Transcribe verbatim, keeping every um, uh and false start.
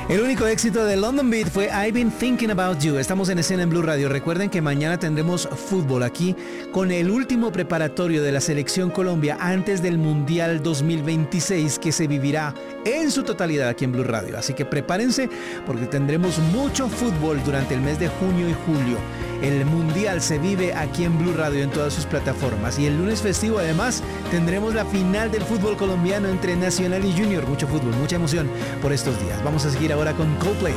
El único éxito de London Beat fue I've Been Thinking About You. Estamos en escena en Blue Radio. Recuerden que mañana tendremos fútbol aquí con el último preparatorio de la Selección Colombia antes del Mundial dos mil veintiséis que se vivirá en su totalidad aquí en Blue Radio. Así que prepárense porque tendremos mucho fútbol durante el mes de junio y julio. El Mundial se vive aquí en Blue Radio en todas sus plataformas. Y el lunes festivo además tendremos la final del fútbol colombiano entre Nacional y Junior. Mucho fútbol, mucha emoción por estos días. Vamos a seguir ahora con Coldplay.